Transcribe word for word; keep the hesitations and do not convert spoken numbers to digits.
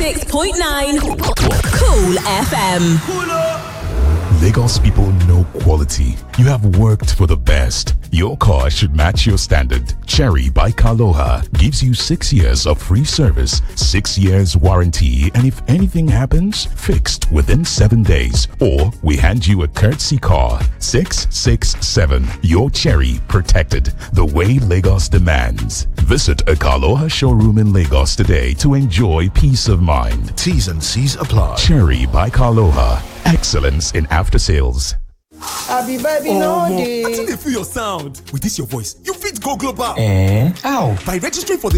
ninety-six point nine Cool F M. Lagos people know quality. You have worked for the best. Your car should match your standard. Cherry by Kaloha gives you six years of free service, six years warranty, and if anything happens, fixed within seven days. Or we hand you a courtesy car. six six seven. Your Cherry protected the way Lagos demands. Visit a Kaloha showroom in Lagos today to enjoy peace of mind. T's and C's apply. Cherry by Kaloha. Excellence in after sales. Abi baby oh, no I dey. think they feel your sound. With this your voice, you fit go global. Eh? How? By registering for the